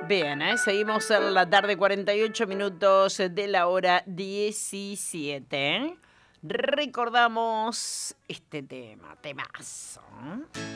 Bien, seguimos en la tarde, 48 minutos de la hora 17. Recordamos este tema, temazo.